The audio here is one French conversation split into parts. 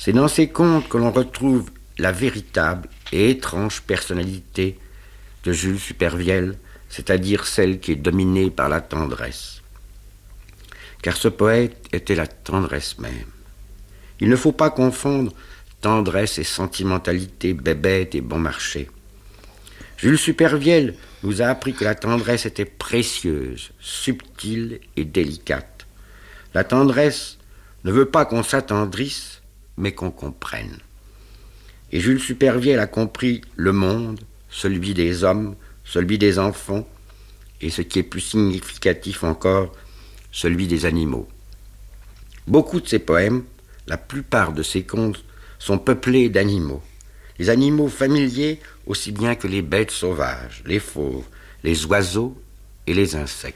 C'est dans ces contes que l'on retrouve la véritable et étrange personnalité de Jules Supervielle, c'est-à-dire celle qui est dominée par la tendresse. Car ce poète était la tendresse même. Il ne faut pas confondre tendresse et sentimentalité bébête et bon marché. Jules Supervielle nous a appris que la tendresse était précieuse, subtile et délicate. La tendresse ne veut pas qu'on s'attendrisse, mais qu'on comprenne. Et Jules Supervielle a compris le monde, celui des hommes, celui des enfants, et ce qui est plus significatif encore, celui des animaux. Beaucoup de ses poèmes, la plupart de ses contes, sont peuplés d'animaux. Les animaux familiers aussi bien que les bêtes sauvages, les fauves, les oiseaux et les insectes.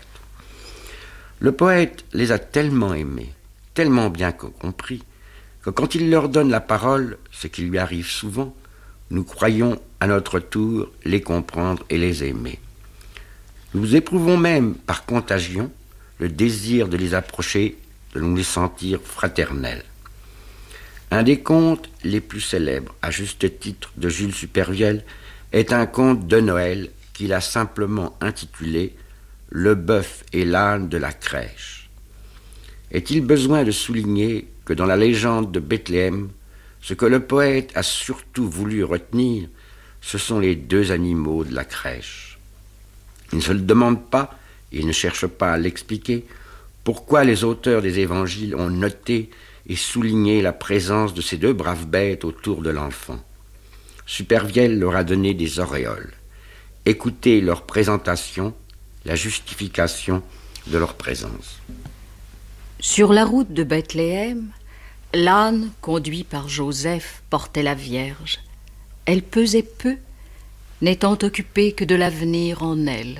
Le poète les a tellement aimés, tellement bien compris, que quand il leur donne la parole, ce qui lui arrive souvent, nous croyons à notre tour les comprendre et les aimer. Nous éprouvons même, par contagion, le désir de les approcher, de nous les sentir fraternels. Un des contes les plus célèbres, à juste titre, de Jules Supervielle, est un conte de Noël qu'il a simplement intitulé « Le bœuf et l'âne de la crèche ». Est-il besoin de souligner que dans la légende de Bethléem, ce que le poète a surtout voulu retenir, ce sont les deux animaux de la crèche. Il ne se le demande pas, et il ne cherche pas à l'expliquer, pourquoi les auteurs des évangiles ont noté et souligné la présence de ces deux braves bêtes autour de l'enfant. Supervielle leur a donné des auréoles. Écoutez leur présentation, la justification de leur présence. Sur la route de Bethléem, l'âne, conduit par Joseph, portait la Vierge. Elle pesait peu, n'étant occupée que de l'avenir en elle.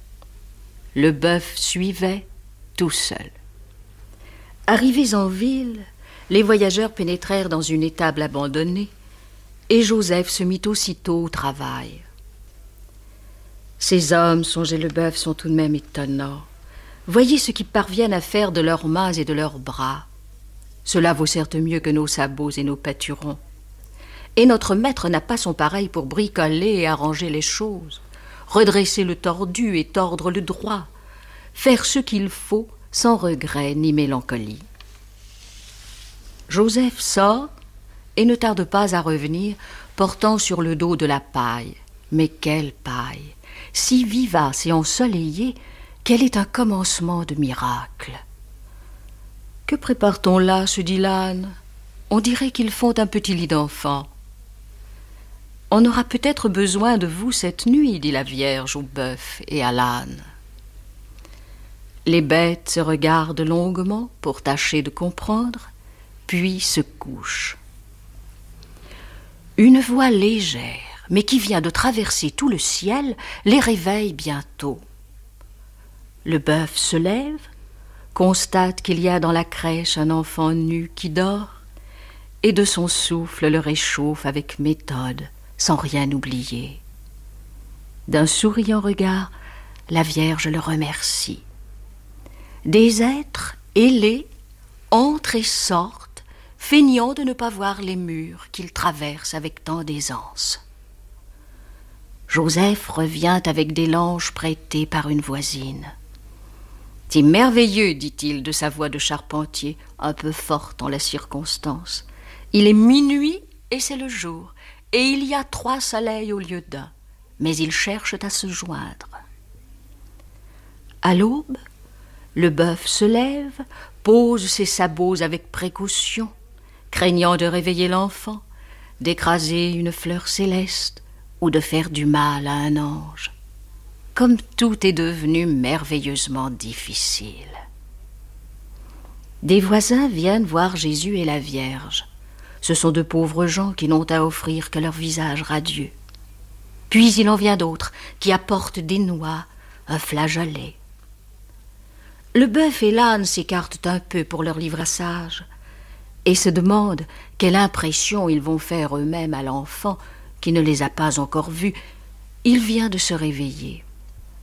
Le bœuf suivait tout seul. Arrivés en ville, les voyageurs pénétrèrent dans une étable abandonnée et Joseph se mit aussitôt au travail. Ces hommes, songeait le bœuf, sont tout de même étonnants. Voyez ce qu'ils parviennent à faire de leurs mains et de leurs bras. Cela vaut certes mieux que nos sabots et nos pâturons. Et notre maître n'a pas son pareil pour bricoler et arranger les choses, redresser le tordu et tordre le droit, faire ce qu'il faut sans regret ni mélancolie. Joseph sort et ne tarde pas à revenir, portant sur le dos de la paille. Mais quelle paille! Si vivace et ensoleillée qu'elle est un commencement de miracle. Que prépare-t-on là, se dit l'âne? On dirait qu'ils font un petit lit d'enfant. On aura peut-être besoin de vous cette nuit, dit la Vierge au bœuf et à l'âne. Les bêtes se regardent longuement pour tâcher de comprendre, puis se couchent. Une voix légère, mais qui vient de traverser tout le ciel, les réveille bientôt. Le bœuf se lève, constate qu'il y a dans la crèche un enfant nu qui dort, et de son souffle le réchauffe avec méthode, sans rien oublier. D'un souriant regard, la Vierge le remercie. Des êtres ailés entrent et sortent, feignant de ne pas voir les murs qu'ils traversent avec tant d'aisance. Joseph revient avec des langes prêtés par une voisine. « C'est merveilleux, dit-il de sa voix de charpentier, un peu forte en la circonstance. Il est minuit et c'est le jour, et il y a 3 soleils au lieu d'un, mais ils cherchent à se joindre. » À l'aube, le bœuf se lève, pose ses sabots avec précaution, craignant de réveiller l'enfant, d'écraser une fleur céleste ou de faire du mal à un ange. Comme tout est devenu merveilleusement difficile. Des voisins viennent voir Jésus et la Vierge. Ce sont de pauvres gens qui n'ont à offrir que leur visage radieux. Puis il en vient d'autres qui apportent des noix, un flageolet. Le bœuf et l'âne s'écartent un peu pour leur livrassage et se demandent quelle impression ils vont faire eux-mêmes à l'enfant qui ne les a pas encore vus. Il vient de se réveiller.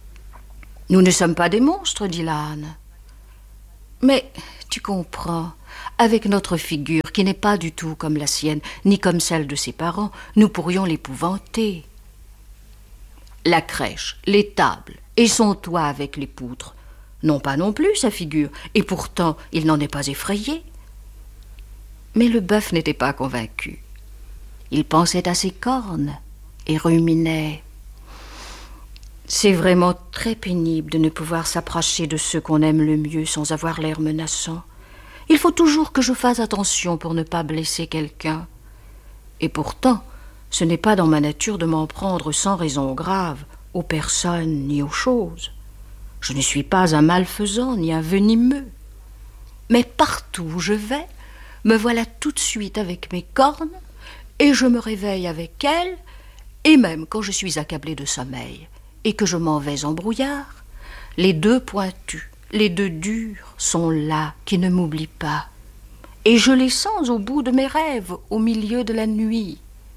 « Nous ne sommes pas des monstres, dit l'âne. Mais, tu comprends, avec notre figure qui n'est pas du tout comme la sienne, ni comme celle de ses parents, nous pourrions l'épouvanter. La crèche, l'étable et son toit avec les poutres n'ont pas non plus sa figure, et pourtant il n'en est pas effrayé. Mais le bœuf n'était pas convaincu. Il pensait à ses cornes et ruminait. C'est vraiment très pénible de ne pouvoir s'approcher de ceux qu'on aime le mieux sans avoir l'air menaçant. Il faut toujours que je fasse attention pour ne pas blesser quelqu'un. Et pourtant, ce n'est pas dans ma nature de m'en prendre sans raison grave aux personnes ni aux choses. Je ne suis pas un malfaisant ni un venimeux. Mais partout où je vais, me voilà tout de suite avec mes cornes, et je me réveille avec elles, et même quand je suis accablé de sommeil, et que je m'en vais en brouillard, les deux pointus, les deux durs sont là, qui ne m'oublient pas, et je les sens au bout de mes rêves, au milieu de la nuit.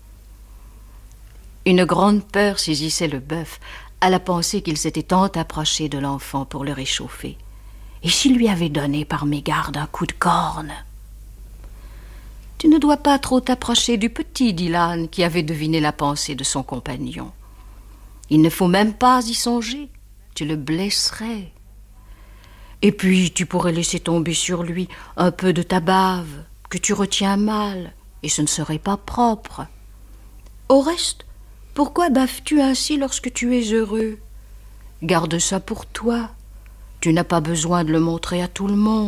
Une grande peur saisissait le bœuf à la pensée qu'il s'était tant approché de l'enfant pour le réchauffer. Et s'il lui avait donné par mégarde un coup de corne? « Tu ne dois pas trop t'approcher du petit, dit l'âne, qui avait deviné la pensée de son compagnon. Il ne faut même pas y songer, tu le blesserais. Et puis tu pourrais laisser tomber sur lui un peu de ta bave, que tu retiens mal, et ce ne serait pas propre. Au reste, pourquoi baves-tu ainsi lorsque tu es heureux? Garde ça pour toi. Tu n'as pas besoin de le montrer à tout le monde. »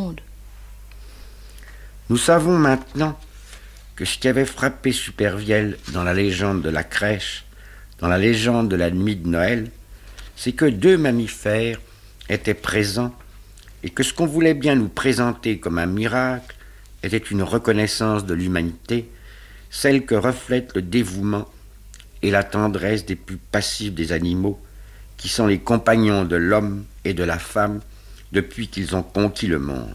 Nous savons maintenant que ce qui avait frappé Supervielle dans la légende de la crèche, dans la légende de la nuit de Noël, c'est que deux mammifères étaient présents et que ce qu'on voulait bien nous présenter comme un miracle était une reconnaissance de l'humanité, celle que reflète le dévouement et la tendresse des plus passifs des animaux, qui sont les compagnons de l'homme et de la femme depuis qu'ils ont conquis le monde.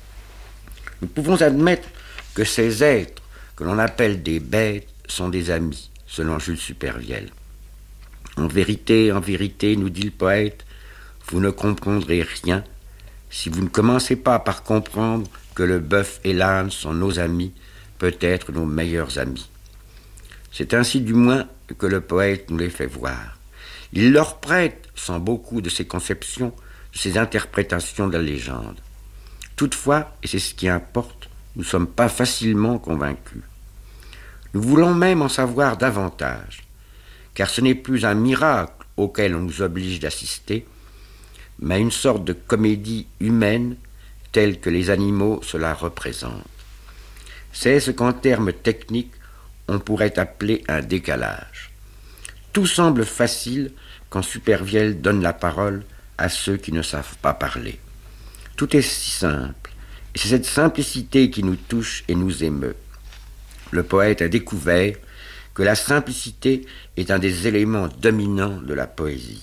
Nous pouvons admettre que ces êtres, que l'on appelle des bêtes, sont des amis, selon Jules Supervielle. En vérité, nous dit le poète, vous ne comprendrez rien si vous ne commencez pas par comprendre que le bœuf et l'âne sont nos amis, peut-être nos meilleurs amis. C'est ainsi du moins que le poète nous les fait voir. Il leur prête, sans beaucoup de ses conceptions, de ses interprétations de la légende. Toutefois, et c'est ce qui importe, nous ne sommes pas facilement convaincus. Nous voulons même en savoir davantage, car ce n'est plus un miracle auquel on nous oblige d'assister, mais une sorte de comédie humaine telle que les animaux se la représentent. C'est ce qu'en termes techniques on pourrait appeler un décalage. Tout semble facile quand Supervielle donne la parole à ceux qui ne savent pas parler. Tout est si simple, et c'est cette simplicité qui nous touche et nous émeut. Le poète a découvert que la simplicité est un des éléments dominants de la poésie.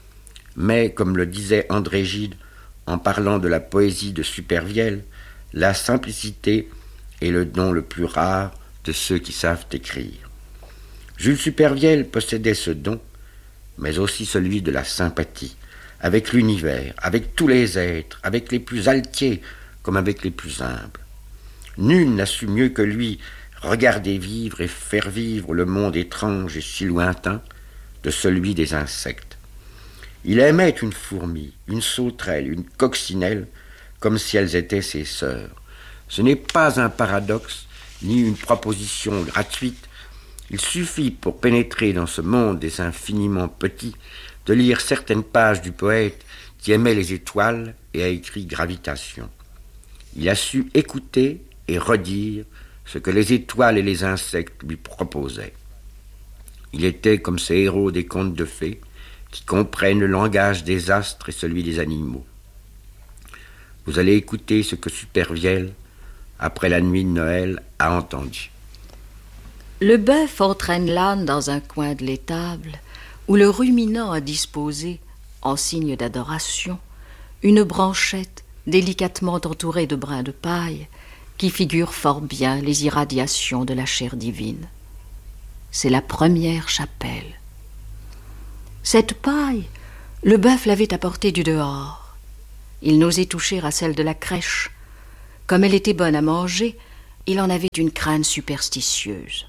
Mais, comme le disait André Gide en parlant de la poésie de Supervielle, la simplicité est le don le plus rare de ceux qui savent écrire. Jules Supervielle possédait ce don, mais aussi celui de la sympathie, avec l'univers, avec tous les êtres, avec les plus altiers comme avec les plus humbles. Nul n'a su mieux que lui regarder vivre et faire vivre le monde étrange et si lointain de celui des insectes. Il aimait une fourmi, une sauterelle, une coccinelle, comme si elles étaient ses sœurs. Ce n'est pas un paradoxe, ni une proposition gratuite. Il suffit pour pénétrer dans ce monde des infiniment petits de lire certaines pages du poète qui aimait les étoiles et a écrit Gravitation. Il a su écouter et redire ce que les étoiles et les insectes lui proposaient. Il était comme ces héros des contes de fées qui comprennent le langage des astres et celui des animaux. Vous allez écouter ce que Supervielle, après la nuit de Noël, a entendu. Le bœuf entraîne l'âne dans un coin de l'étable où le ruminant a disposé, en signe d'adoration, une branchette délicatement entourée de brins de paille qui figure fort bien les irradiations de la chair divine. C'est la première chapelle. Cette paille, le bœuf l'avait apportée du dehors. Il n'osait toucher à celle de la crèche, Comme elle était bonne à manger, il en avait une crainte superstitieuse.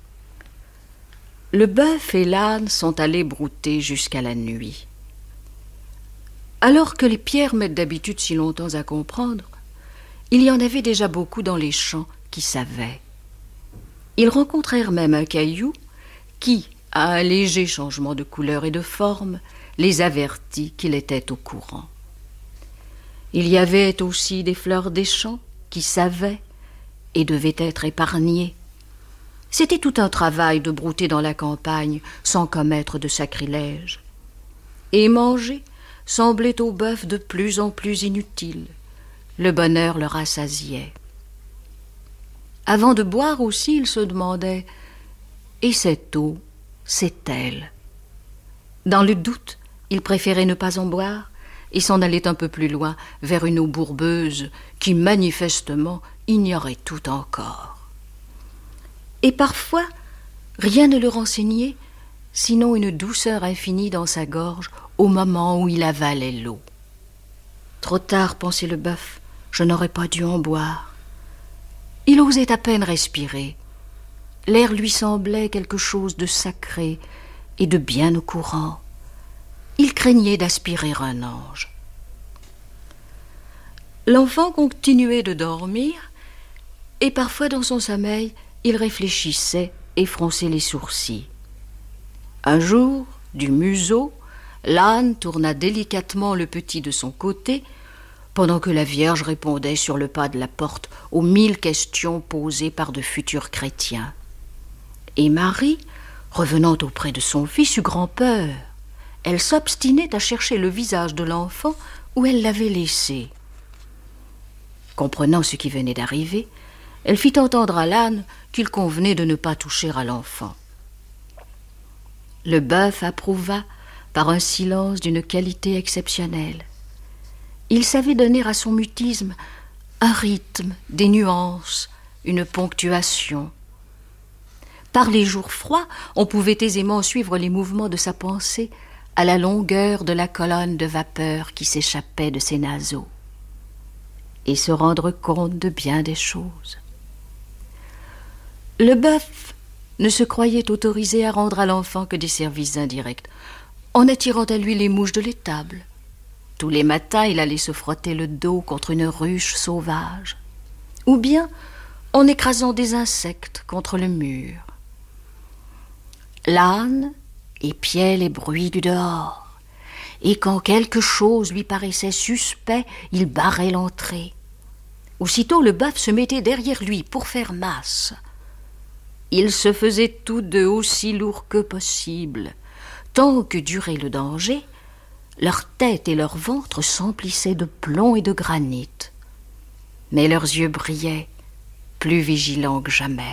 Le bœuf et l'âne sont allés brouter jusqu'à la nuit. Alors que les pierres mettent d'habitude si longtemps à comprendre, il y en avait déjà beaucoup dans les champs qui savaient. Ils rencontrèrent même un caillou qui, à un léger changement de couleur et de forme, les avertit qu'il était au courant. Il y avait aussi des fleurs des champs qui savaient et devaient être épargnées. C'était tout un travail de brouter dans la campagne sans commettre de sacrilège. Et manger semblait au bœuf de plus en plus inutile. Le bonheur le rassasiait. Avant de boire aussi, il se demandait « Et cette eau, c'est-elle » Dans le doute, il préférait ne pas en boire et s'en allait un peu plus loin, vers une eau bourbeuse qui, manifestement, ignorait tout encore. Et parfois, rien ne le renseignait, sinon une douceur infinie dans sa gorge au moment où il avalait l'eau. Trop tard, pensait le bœuf, je n'aurais pas dû en boire. Il osait à peine respirer. L'air lui semblait quelque chose de sacré et de bien au courant. Il craignait d'aspirer un ange. L'enfant continuait de dormir, et parfois dans son sommeil, il réfléchissait et fronçait les sourcils. Un jour, du museau, l'âne tourna délicatement le petit de son côté, pendant que la Vierge répondait sur le pas de la porte aux 1000 questions posées par de futurs chrétiens. Et Marie, revenant auprès de son fils, eut grand-peur. Elle s'obstinait à chercher le visage de l'enfant où elle l'avait laissé. Comprenant ce qui venait d'arriver, elle fit entendre à l'âne qu'il convenait de ne pas toucher à l'enfant. Le bœuf approuva par un silence d'une qualité exceptionnelle. Il savait donner à son mutisme un rythme, des nuances, une ponctuation. Par les jours froids, on pouvait aisément suivre les mouvements de sa pensée à la longueur de la colonne de vapeur qui s'échappait de ses naseaux, et se rendre compte de bien des choses. Le bœuf ne se croyait autorisé à rendre à l'enfant que des services indirects, en attirant à lui les mouches de l'étable. Tous les matins, il allait se frotter le dos contre une ruche sauvage, ou bien en écrasant des insectes contre le mur. L'âne épiait les bruits du dehors, et quand quelque chose lui paraissait suspect, il barrait l'entrée. Aussitôt, le bœuf se mettait derrière lui pour faire masse. Ils se faisaient tous deux aussi lourds que possible. Tant que durait le danger, leur tête et leur ventre s'emplissaient de plomb et de granit. Mais leurs yeux brillaient, plus vigilants que jamais.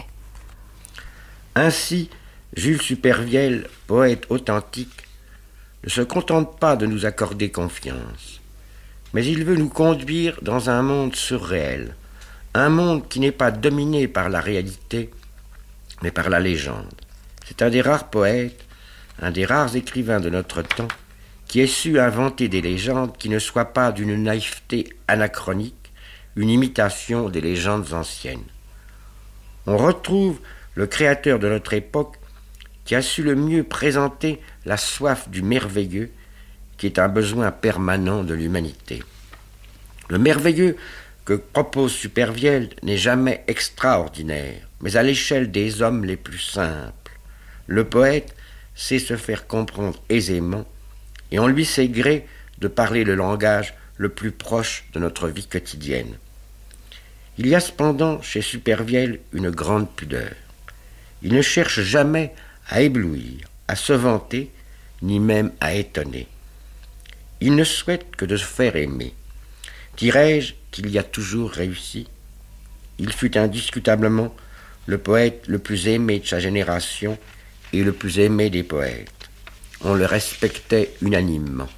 Ainsi, Jules Supervielle, poète authentique, ne se contente pas de nous accorder confiance, mais il veut nous conduire dans un monde surréel, un monde qui n'est pas dominé par la réalité, mais par la légende. C'est un des rares poètes, un des rares écrivains de notre temps, qui ait su inventer des légendes qui ne soient pas d'une naïveté anachronique, une imitation des légendes anciennes. On retrouve le créateur de notre époque qui a su le mieux présenter la soif du merveilleux, qui est un besoin permanent de l'humanité. Le merveilleux que propose Supervielle n'est jamais extraordinaire, mais à l'échelle des hommes les plus simples. Le poète sait se faire comprendre aisément, et on lui sait gré de parler le langage le plus proche de notre vie quotidienne. Il y a cependant chez Supervielle une grande pudeur. Il ne cherche jamais à éblouir, à se vanter, ni même à étonner. Il ne souhaite que de se faire aimer. Dirais-je qu'il y a toujours réussi? Il fut indiscutablement le poète le plus aimé de sa génération et le plus aimé des poètes. On le respectait unanimement.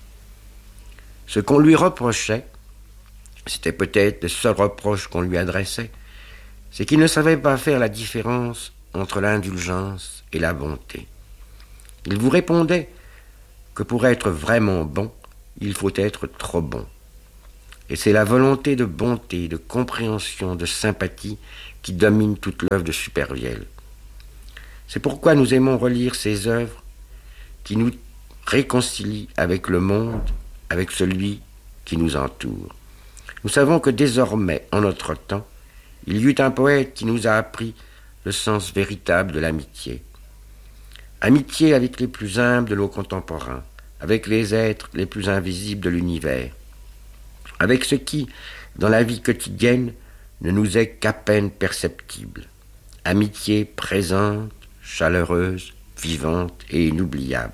Ce qu'on lui reprochait, c'était peut-être le seul reproche qu'on lui adressait, c'est qu'il ne savait pas faire la différence entre l'indulgence et la bonté. Il vous répondait que pour être vraiment bon, il faut être trop bon. Et c'est la volonté de bonté, de compréhension, de sympathie qui domine toute l'œuvre de Supervielle. C'est pourquoi nous aimons relire ces œuvres qui nous réconcilient avec le monde, avec celui qui nous entoure. Nous savons que désormais, en notre temps, il y eut un poète qui nous a appris le sens véritable de l'amitié. Amitié avec les plus humbles de nos contemporains, avec les êtres les plus invisibles de l'univers, avec ce qui, dans la vie quotidienne, ne nous est qu'à peine perceptible. Amitié présente, chaleureuse, vivante et inoubliable.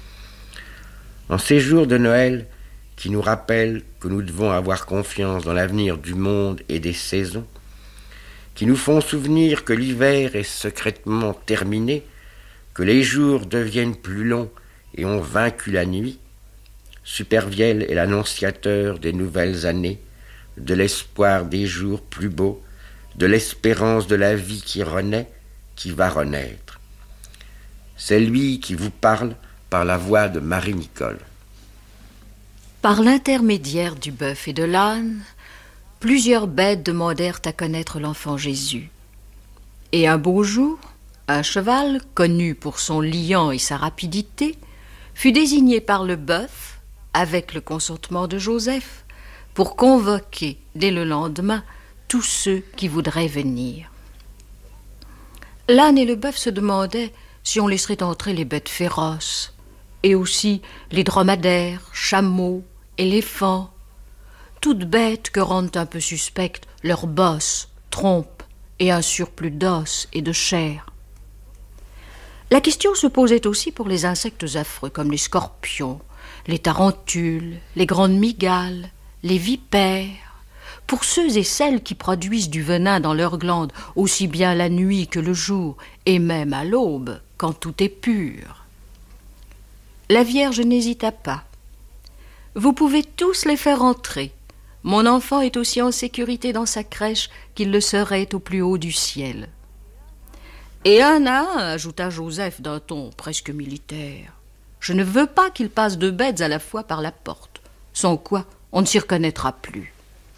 En ces jours de Noël, qui nous rappellent que nous devons avoir confiance dans l'avenir du monde et des saisons, qui nous font souvenir que l'hiver est secrètement terminé, que les jours deviennent plus longs et ont vaincu la nuit, Supervielle est l'annonciateur des nouvelles années, de l'espoir des jours plus beaux, de l'espérance de la vie qui renaît, qui va renaître. C'est lui qui vous parle par la voix de Marie-Nicole. Par l'intermédiaire du bœuf et de l'âne, plusieurs bêtes demandèrent à connaître l'enfant Jésus. Et un beau jour, un cheval, connu pour son liant et sa rapidité, fut désigné par le bœuf, avec le consentement de Joseph, pour convoquer dès le lendemain tous ceux qui voudraient venir. L'âne et le bœuf se demandaient si on laisserait entrer les bêtes féroces, et aussi les dromadaires, chameaux, éléphants, toutes bêtes que rendent un peu suspectes leurs bosses, trompes et un surplus d'os et de chair. La question se posait aussi pour les insectes affreux comme les scorpions, les tarentules, les grandes mygales, les vipères, pour ceux et celles qui produisent du venin dans leurs glandes aussi bien la nuit que le jour et même à l'aube quand tout est pur. La Vierge n'hésita pas. Vous pouvez tous les faire entrer. Mon enfant est aussi en sécurité dans sa crèche qu'il le serait au plus haut du ciel. Et un à un, ajouta Joseph d'un ton presque militaire, je ne veux pas qu'il passe 2 bêtes à la fois par la porte, sans quoi on ne s'y reconnaîtra plus.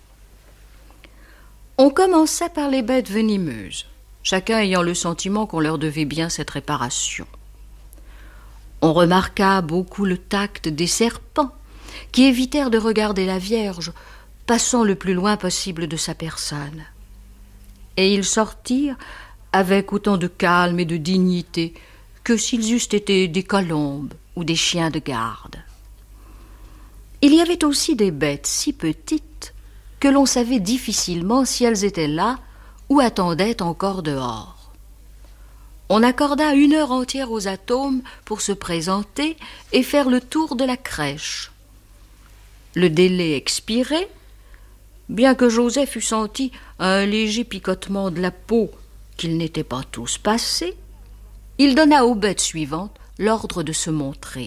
On commença par les bêtes venimeuses, chacun ayant le sentiment qu'on leur devait bien cette réparation. On remarqua beaucoup le tact des serpents, qui évitèrent de regarder la Vierge, passant le plus loin possible de sa personne. Et ils sortirent avec autant de calme et de dignité que s'ils eussent été des colombes ou des chiens de garde. Il y avait aussi des bêtes si petites que l'on savait difficilement si elles étaient là ou attendaient encore dehors. On accorda 1 heure entière aux atomes pour se présenter et faire le tour de la crèche. Le délai expirait, bien que Joseph eût senti un léger picotement de la peau qu'ils n'étaient pas tous passés, il donna aux bêtes suivantes l'ordre de se montrer.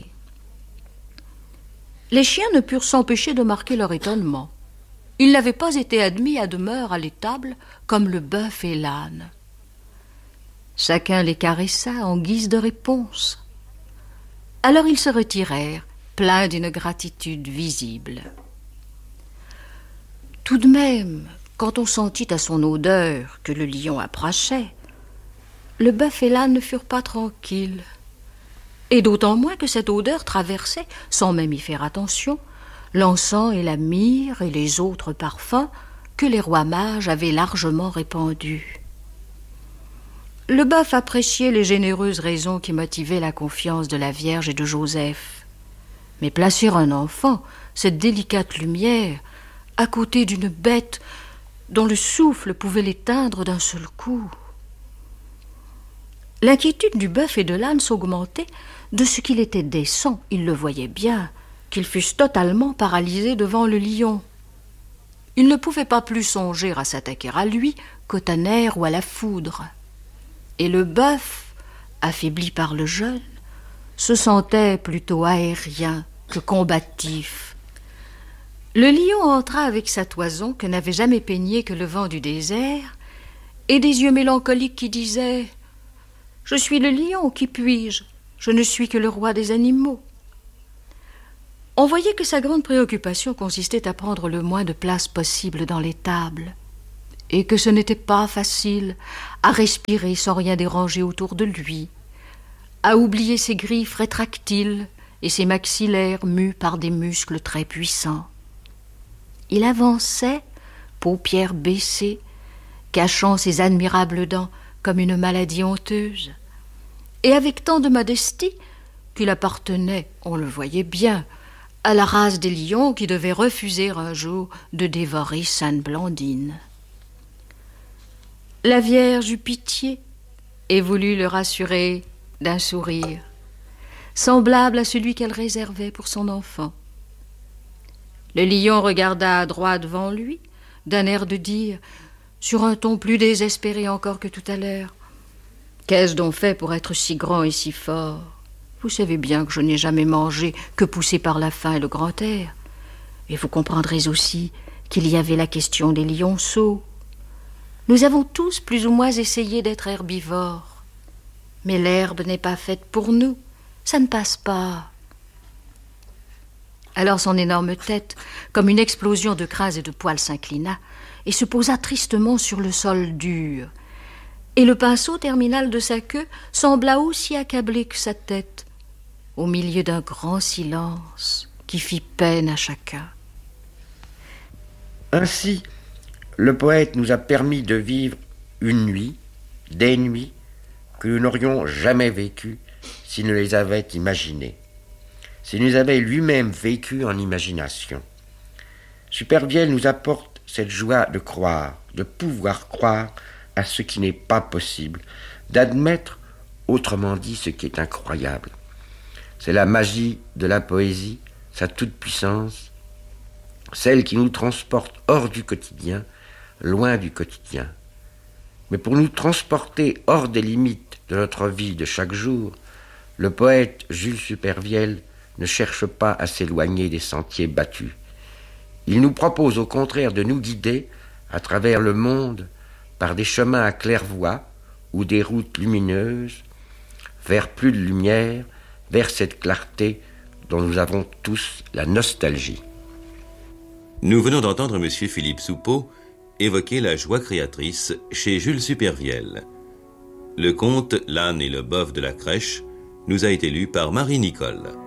Les chiens ne purent s'empêcher de marquer leur étonnement. Ils n'avaient pas été admis à demeure à l'étable comme le bœuf et l'âne. Chacun les caressa en guise de réponse. Alors ils se retirèrent, pleins d'une gratitude visible. Tout de même, quand on sentit à son odeur que le lion approchait, le bœuf et l'âne ne furent pas tranquilles. Et d'autant moins que cette odeur traversait, sans même y faire attention, l'encens et la myrrhe et les autres parfums que les rois mages avaient largement répandus. Le bœuf appréciait les généreuses raisons qui motivaient la confiance de la Vierge et de Joseph. Mais placer un enfant, cette délicate lumière, à côté d'une bête dont le souffle pouvait l'éteindre d'un seul coup. L'inquiétude du bœuf et de l'âne s'augmentait de ce qu'il était décent, ils le voyaient bien, qu'ils fussent totalement paralysés devant le lion. Ils ne pouvaient pas plus songer à s'attaquer à lui qu'au tonnerre ou à la foudre. Et le bœuf, affaibli par le jeûne, se sentait plutôt aérien que combatif. Le lion entra avec sa toison que n'avait jamais peignée que le vent du désert, et des yeux mélancoliques qui disaient « Je suis le lion, qui puis-je ? Je ne suis que le roi des animaux. » On voyait que sa grande préoccupation consistait à prendre le moins de place possible dans les tables, et que ce n'était pas facile à respirer sans rien déranger autour de lui, à oublier ses griffes rétractiles et ses maxillaires mus par des muscles très puissants. Il avançait, paupières baissées, cachant ses admirables dents comme une maladie honteuse, et avec tant de modestie qu'il appartenait, on le voyait bien, à la race des lions qui devaient refuser un jour de dévorer Sainte Blandine. La Vierge eut pitié et voulut le rassurer d'un sourire, semblable à celui qu'elle réservait pour son enfant. Le lion regarda à droite devant lui, d'un air de dire, sur un ton plus désespéré encore que tout à l'heure, « Qu'est-ce donc fait pour être si grand et si fort ? Vous savez bien que je n'ai jamais mangé que poussé par la faim et le grand air. Et vous comprendrez aussi qu'il y avait la question des lionceaux. Nous avons tous plus ou moins essayé d'être herbivores. Mais l'herbe n'est pas faite pour nous, ça ne passe pas. » Alors son énorme tête, comme une explosion de crins et de poils, s'inclina et se posa tristement sur le sol dur. Et le pinceau terminal de sa queue sembla aussi accablé que sa tête, au milieu d'un grand silence qui fit peine à chacun. Ainsi, le poète nous a permis de vivre une nuit, des nuits, que nous n'aurions jamais vécues s'il ne les avait imaginées, s'il nous avait lui-même vécues en imagination. Supervielle nous apporte cette joie de croire, de pouvoir croire à ce qui n'est pas possible, d'admettre, autrement dit, ce qui est incroyable. C'est la magie de la poésie, sa toute-puissance, celle qui nous transporte hors du quotidien, loin du quotidien. Mais pour nous transporter hors des limites de notre vie de chaque jour, le poète Jules Supervielle ne cherche pas à s'éloigner des sentiers battus. Il nous propose au contraire de nous guider à travers le monde par des chemins à claire-voie ou des routes lumineuses, vers plus de lumière, vers cette clarté dont nous avons tous la nostalgie. Nous venons d'entendre M. Philippe Soupeau évoquer la joie créatrice chez Jules Supervielle. Le conte « L'âne et le bœuf de la crèche » nous a été lu par Marie Nicole.